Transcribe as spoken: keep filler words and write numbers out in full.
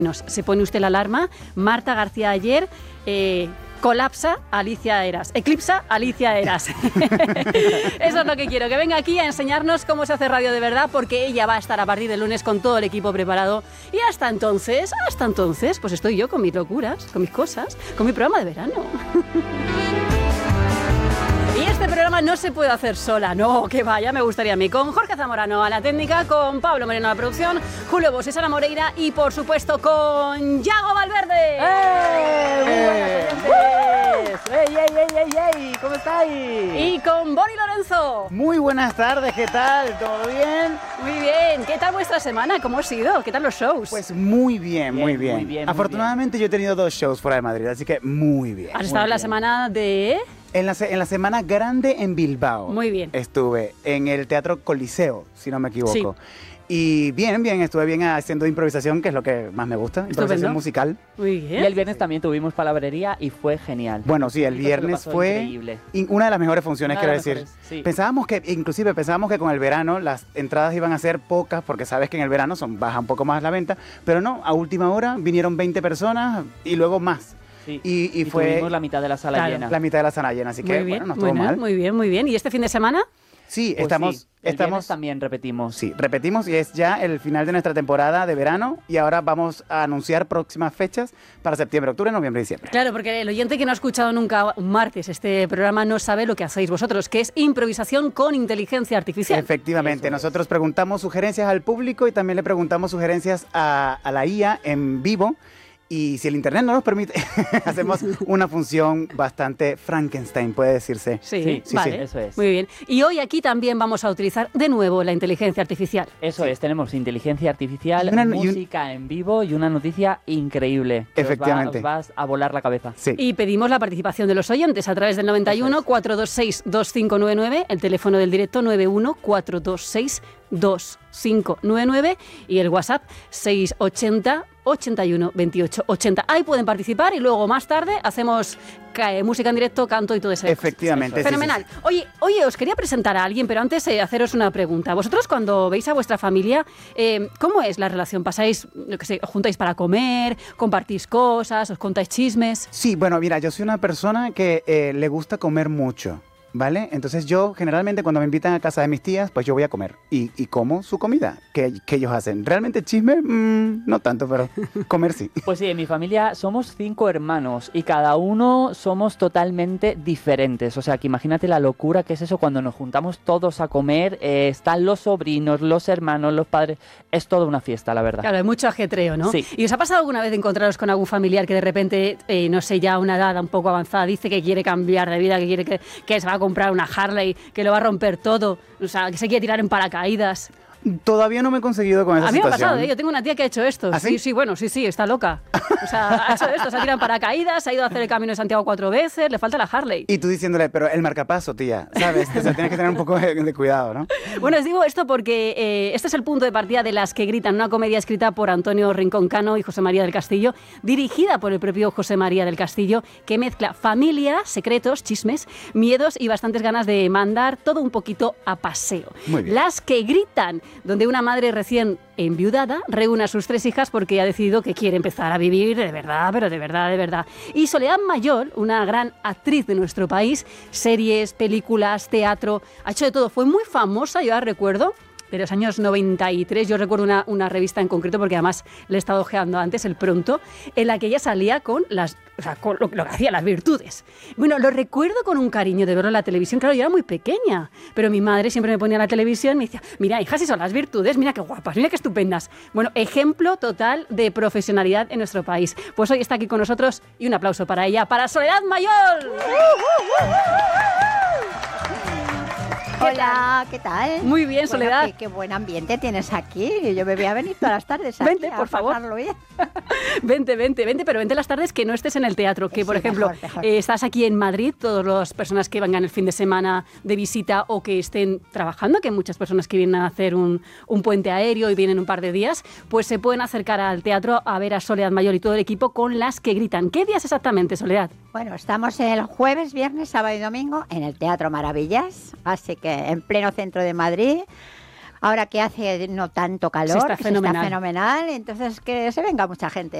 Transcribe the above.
Se pone usted la alarma. Marta García ayer eh, colapsa Alicia Eras. Eclipsa Alicia Eras. Eso es lo que quiero, que venga aquí a enseñarnos cómo se hace radio de verdad, porque ella va a estar a partir del lunes con todo el equipo preparado. Y hasta entonces, hasta entonces, pues estoy yo con mis locuras, con mis cosas, con mi programa de verano. Y este programa no se puede hacer sola, no, que vaya, me gustaría a mí. Con Jorge Zamorano a la técnica, con Pablo Moreno a la producción, Julio Bos y Sara Moreira y, por supuesto, con Yago Valverde. ¡Eh! ¡Muy buenas oyentes! ¡Ey, ey, ey, ey, ey! ¿Cómo estáis? Y con Boni Lorenzo. Muy buenas tardes, ¿qué tal? ¿Todo bien? Muy bien, ¿qué tal vuestra semana? ¿Cómo ha sido? ¿Qué tal los shows? Pues muy bien, muy Bien, bien. muy bien, muy Afortunadamente yo he tenido dos shows fuera de Madrid, así que muy bien. ¿Has estado en la semana de...? En la, se- en la semana grande en Bilbao. Muy bien. Estuve en el Teatro Coliseo, si no me equivoco. Sí. Y bien, bien, estuve bien haciendo improvisación, que es lo que más me gusta, improvisación Estupendo. musical. Muy Y bien. el viernes también tuvimos palabrería y fue genial. Bueno, sí, el Nico se lo viernes pasó fue increíble. in- una de las mejores funciones, Una de quiero las decir. mejores, sí. Pensábamos que, inclusive pensábamos que con el verano las entradas iban a ser pocas, porque sabes que en el verano son, baja un poco más la venta, pero no, a última hora vinieron veinte personas y luego más. Sí. Y, y Y fue tuvimos la mitad de la sala Claro. llena. la mitad de la sala llena, así que Muy bien, bueno, no estuvo muy, mal. muy bien, muy bien. ¿Y este fin de semana? Sí, Pues estamos, sí, el estamos viernes también repetimos. Sí, repetimos y es ya el final de nuestra temporada de verano y ahora vamos a anunciar próximas fechas para septiembre, octubre, noviembre y diciembre. Claro, porque el oyente que no ha escuchado nunca un martes este programa no sabe lo que hacéis vosotros, que es improvisación con inteligencia artificial. Efectivamente, Eso es. nosotros preguntamos sugerencias al público y también le preguntamos sugerencias a, a la I A en vivo. Y si el internet no nos permite, hacemos una función bastante Frankenstein, puede decirse. Sí, Sí, sí, vale. sí, eso es. Muy bien. Y hoy aquí también vamos a utilizar de nuevo la inteligencia artificial. Eso es, tenemos inteligencia artificial, Y una- y un- música en vivo y una noticia increíble. que os va- Efectivamente. Os vas a volar la cabeza. Sí. Y pedimos la participación de los oyentes a través del noventa y uno, cuatrocientos veintiséis, veinticinco noventa y nueve, el teléfono del directo noventa y uno, cuatrocientos veintiséis, veinticinco noventa y nueve y el WhatsApp seiscientos ochenta, ochenta y uno, veintiocho, ochenta. Ahí pueden participar y luego más tarde hacemos cae, música en directo, canto y todo eso. Efectivamente. sí, sí, Fenomenal. sí. Oye, oye, os quería presentar a alguien, pero antes eh, haceros una pregunta. Vosotros cuando veis a vuestra familia, eh, ¿cómo es la relación? ¿Pasáis, lo que sé, os juntáis para comer, compartís cosas, os contáis chismes? Sí, bueno, mira, yo soy una persona que eh, le gusta comer mucho, ¿vale? Entonces yo generalmente cuando me invitan a casa de mis tías, pues yo voy a comer y, y como su comida que, que ellos hacen. Realmente chisme, mm, no tanto, pero comer sí. Pues sí, en mi familia somos cinco hermanos y cada uno somos totalmente diferentes. O sea, que imagínate la locura que es eso cuando nos juntamos todos a comer. eh, están los sobrinos, los hermanos, los padres. Es toda una fiesta, la verdad. Claro, hay mucho ajetreo, ¿no? Sí. ¿Y os ha pasado alguna vez de encontraros con algún familiar que de repente, eh, no sé, ya a una edad un poco avanzada, dice que quiere cambiar de vida, que quiere que, que se va a comprar una Harley, que lo va a romper todo, o sea, que se quiere tirar en paracaídas? Todavía no me he conseguido con esa A mí me ha situación. pasado, ¿eh? Yo tengo una tía que ha hecho esto. ¿Ah, sí? sí? sí, bueno, sí, sí, está loca. O sea, ha hecho esto, se ha tirado en paracaídas, ha ido a hacer el Camino de Santiago cuatro veces, le falta la Harley. Y tú diciéndole, pero el marcapaso, tía, ¿sabes? O sea, tienes que tener un poco de, de cuidado, ¿no? Bueno, os digo esto porque eh, este es el punto de partida de Las que gritan, una comedia escrita por Antonio Rincón Cano y José María del Castillo, dirigida por el propio José María del Castillo, que mezcla familia, secretos, chismes, miedos y bastantes ganas de mandar todo un poquito a paseo. Muy bien. Las que gritan, donde una madre recién enviudada reúne a sus tres hijas porque ha decidido que quiere empezar a vivir de verdad, pero de verdad, de verdad. Y Soledad Mayol, una gran actriz de nuestro país, series, películas, teatro, ha hecho de todo. Fue muy famosa, yo la recuerdo, de los años noventa y tres, yo recuerdo una, una revista en concreto, porque además le he estado ojeando antes, El Pronto, en la que ella salía con las, o sea, con lo, lo que hacía, las virtudes. Bueno, lo recuerdo con un cariño de verlo en la televisión. Claro, yo era muy pequeña, pero mi madre siempre me ponía la televisión y me decía, mira, hija, si son las virtudes, mira qué guapas, mira qué estupendas. Bueno, ejemplo total de profesionalidad en nuestro país. Pues hoy está aquí con nosotros y un aplauso para ella, para Soledad Mayol. Hola, ¿qué tal? Muy bien, Bueno, Soledad. Qué, qué buen ambiente tienes aquí. Yo me voy a venir todas las tardes aquí Vente, a por favor. pasarlo bien. Vente, vente, vente, pero vente las tardes que no estés en el teatro, que Sí, por ejemplo mejor, mejor. eh, estás aquí en Madrid, todas las personas que vengan el fin de semana de visita o que estén trabajando, que hay muchas personas que vienen a hacer un, un puente aéreo y vienen un par de días, pues se pueden acercar al teatro a ver a Soledad Mayol y todo el equipo con Las que gritan. ¿Qué días exactamente, Soledad? Bueno, estamos el jueves, viernes, sábado y domingo en el Teatro Maravillas, así que en pleno centro de Madrid. ahora que hace no tanto calor, está se fenomenal. está fenomenal, entonces que se venga mucha gente.